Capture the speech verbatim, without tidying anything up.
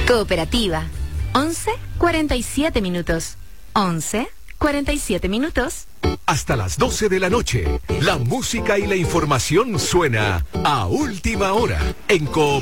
Cooperativa. once cuarenta y siete minutos. once cuarenta y siete minutos. Hasta las doce de la noche, la música y la información suena a última hora en Cooperativa.